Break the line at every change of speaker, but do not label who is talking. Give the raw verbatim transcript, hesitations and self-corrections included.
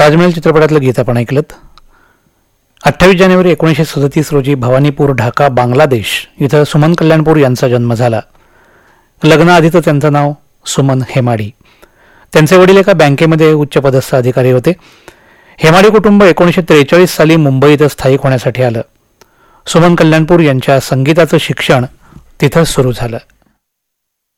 ताजमहल चित्रपटातलं गीत आपण ऐकलं. अठ्ठावीस जानेवारी एकोणीसशे सदतीस रोजी भवानीपूर, ढाका, बांगलादेश इथं सुमन कल्याणपूर यांचा जन्म झाला. लग्नाआधीचं त्यांचं नाव सुमन हेमाडी. त्यांचे वडील एका बँकेमध्ये उच्चपदस्थ अधिकारी होते. हेमाडी कुटुंब एकोणीसशे त्रेचाळीस साली मुंबईत स्थायिक होण्यासाठी आलं. सुमन कल्याणपूर यांच्या संगीताचं शिक्षण तिथंच सुरू झालं.